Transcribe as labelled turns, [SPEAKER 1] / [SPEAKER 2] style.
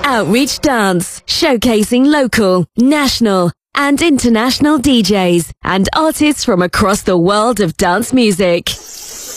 [SPEAKER 1] Outreach Dance, showcasing local, national, and international DJs and artists from across the world of dance music.